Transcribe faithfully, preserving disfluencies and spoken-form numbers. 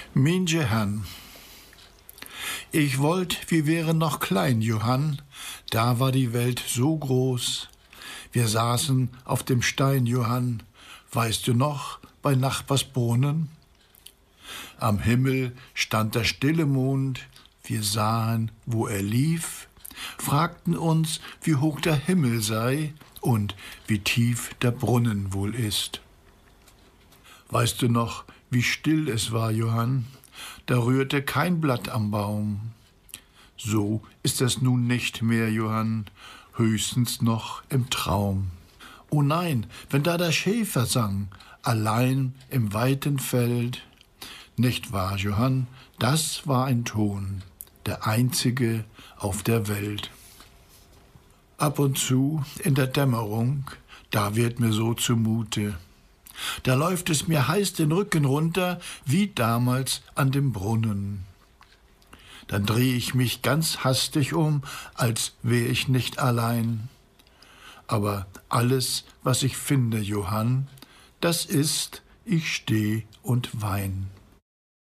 Minje Herrn. Ich wollt, wir wären noch klein, Johann, da war die Welt so groß. Wir saßen auf dem Stein, Johann, weißt du noch, bei Nachbars Brunnen? Am Himmel stand der stille Mond, wir sahen, wo er lief, fragten uns, wie hoch der Himmel sei und wie tief der Brunnen wohl ist. Weißt du noch, wie still es war, Johann? Da rührte kein Blatt am Baum. So ist es nun nicht mehr, Johann, höchstens noch im Traum. Oh nein, wenn da der Schäfer sang, allein im weiten Feld. Nicht wahr, Johann, das war ein Ton, der einzige auf der Welt. Ab und zu in der Dämmerung, da wird mir so zumute. Da läuft es mir heiß den Rücken runter, wie damals an dem Brunnen. Dann dreh ich mich ganz hastig um, als wär ich nicht allein. Aber alles, was ich finde, Johann, das ist, ich steh und wein.